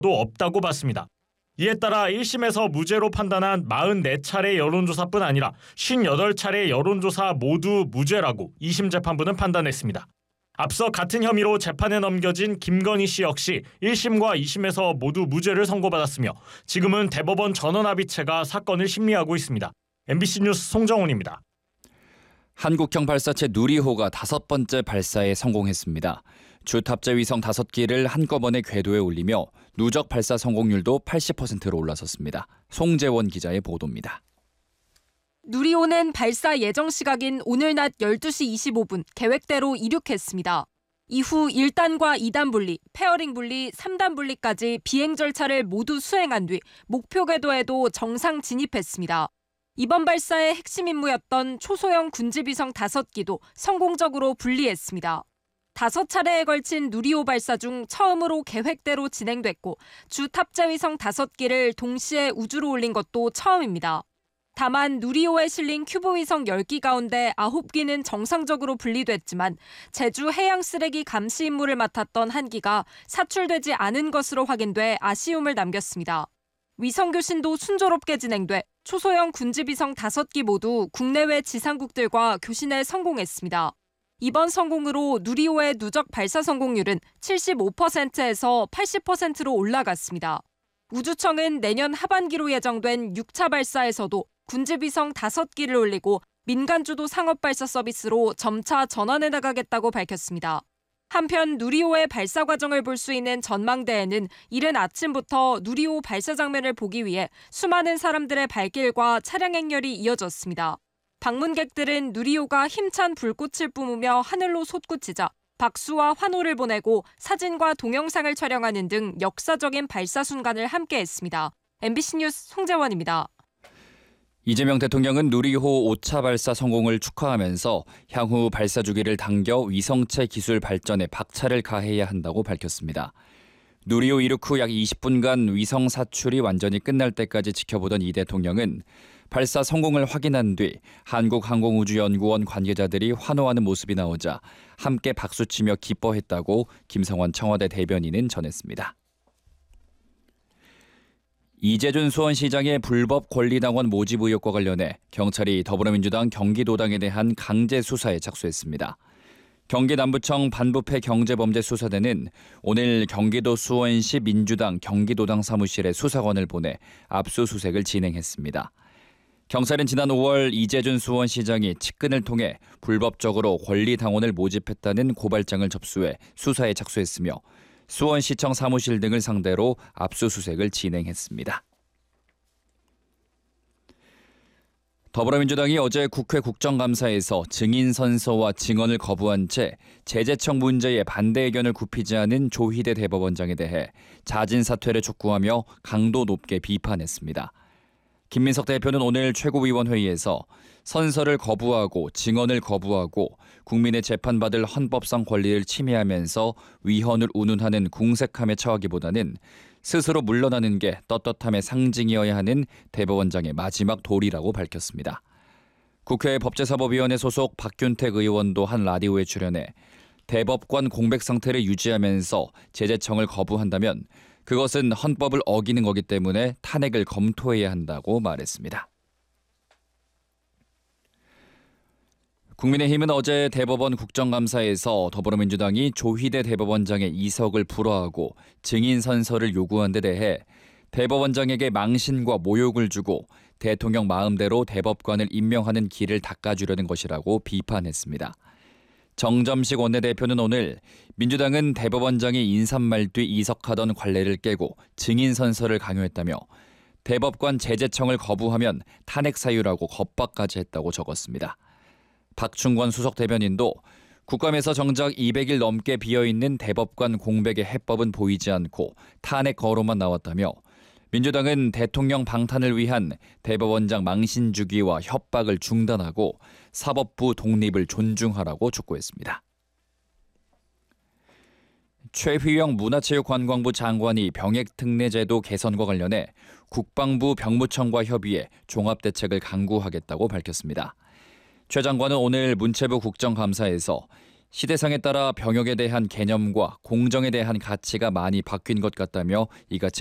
없다고 봤습니다. 이에 따라 1심에서 무죄로 판단한 44차례 여론조사뿐 아니라 58차례 여론조사 모두 무죄라고 2심 재판부는 판단했습니다. 앞서 같은 혐의로 재판에 넘겨진 김건희 씨 역시 1심과 2심에서 모두 무죄를 선고받았으며 지금은 대법원 전원합의체가 사건을 심리하고 있습니다. MBC 뉴스 송정훈입니다. 한국형 발사체 누리호가 5번째 발사에 성공했습니다. 주 탑재 위성 5기를 한꺼번에 궤도에 올리며 누적 발사 성공률도 80%로 올라섰습니다. 송재원 기자의 보도입니다. 누리호는 발사 예정 시각인 오늘 낮 12시 25분 계획대로 이륙했습니다. 이후 1단과 2단 분리, 페어링 분리, 3단 분리까지 비행 절차를 모두 수행한 뒤 목표 궤도에도 정상 진입했습니다. 이번 발사의 핵심 임무였던 초소형 군집위성 5기도 성공적으로 분리했습니다. 5차례에 걸친 누리호 발사 중 처음으로 계획대로 진행됐고 주 탑재 위성 5기를 동시에 우주로 올린 것도 처음입니다. 다만 누리호에 실린 큐브 위성 10기 가운데 9기는 정상적으로 분리됐지만 제주 해양 쓰레기 감시 임무를 맡았던 1기가 사출되지 않은 것으로 확인돼 아쉬움을 남겼습니다. 위성 교신도 순조롭게 진행돼 초소형 군집위성 5기 모두 국내외 지상국들과 교신에 성공했습니다. 이번 성공으로 누리호의 누적 발사 성공률은 75%에서 80%로 올라갔습니다. 우주청은 내년 하반기로 예정된 6차 발사에서도 군집위성 5기를 올리고 민간주도 상업발사 서비스로 점차 전환해 나가겠다고 밝혔습니다. 한편 누리호의 발사 과정을 볼 수 있는 전망대에는 이른 아침부터 누리호 발사 장면을 보기 위해 수많은 사람들의 발길과 차량 행렬이 이어졌습니다. 방문객들은 누리호가 힘찬 불꽃을 뿜으며 하늘로 솟구치자 박수와 환호를 보내고 사진과 동영상을 촬영하는 등 역사적인 발사 순간을 함께했습니다. MBC 뉴스 송재원입니다. 이재명 대통령은 누리호 5차 발사 성공을 축하하면서 향후 발사 주기를 당겨 위성체 기술 발전에 박차를 가해야 한다고 밝혔습니다. 누리호 이륙 후 약 20분간 위성 사출이 완전히 끝날 때까지 지켜보던 이 대통령은 발사 성공을 확인한 뒤 한국항공우주연구원 관계자들이 환호하는 모습이 나오자 함께 박수치며 기뻐했다고 김성원 청와대 대변인은 전했습니다. 이재준 수원시장의 불법 권리당원 모집 의혹과 관련해 경찰이 더불어민주당 경기도당에 대한 강제 수사에 착수했습니다. 경기남부청 반부패 경제범죄수사대는 오늘 경기도 수원시 민주당 경기도당 사무실에 수사관을 보내 압수수색을 진행했습니다. 경찰은 지난 5월 이재준 수원시장이 측근을 통해 불법적으로 권리당원을 모집했다는 고발장을 접수해 수사에 착수했으며 수원시청 사무실 등을 상대로 압수수색을 진행했습니다. 더불어민주당이 어제 국회 국정감사에서 증인선서와 증언을 거부한 채 제재청 문제에 반대 의견을 굽히지 않은 조희대 대법원장에 대해 자진 사퇴를 촉구하며 강도 높게 비판했습니다. 김민석 대표는 오늘 최고위원회의에서 선서를 거부하고 증언을 거부하고 국민의 재판받을 헌법상 권리를 침해하면서 위헌을 운운하는 궁색함에 처하기보다는 스스로 물러나는 게 떳떳함의 상징이어야 하는 대법원장의 마지막 도리라고 밝혔습니다. 국회 법제사법위원회 소속 박균택 의원도 한 라디오에 출연해 대법관 공백 상태를 유지하면서 제재청을 거부한다면 그것은 헌법을 어기는 거기 때문에 탄핵을 검토해야 한다고 말했습니다. 국민의힘은 어제 대법원 국정감사에서 더불어민주당이 조희대 대법원장의 이석을 불허하고 증인 선서를 요구한 데 대해 대법원장에게 망신과 모욕을 주고 대통령 마음대로 대법관을 임명하는 길을 닦아주려는 것이라고 비판했습니다. 정점식 원내대표는 오늘 민주당은 대법원장이 인사말 뒤 이석하던 관례를 깨고 증인 선서를 강요했다며 대법관 제재청을 거부하면 탄핵 사유라고 겁박까지 했다고 적었습니다. 박충권 수석 대변인도 국감에서 정작 200일 넘게 비어있는 대법관 공백의 해법은 보이지 않고 탄핵 거로만 나왔다며 민주당은 대통령 방탄을 위한 대법원장 망신 주기와 협박을 중단하고 사법부 독립을 존중하라고 촉구했습니다. 최휘영 문화체육관광부 장관이 병역특례제도 개선과 관련해 국방부 병무청과 협의해 종합대책을 강구하겠다고 밝혔습니다. 최 장관은 오늘 문체부 국정감사에서 시대상에 따라 병역에 대한 개념과 공정에 대한 가치가 많이 바뀐 것 같다며 이같이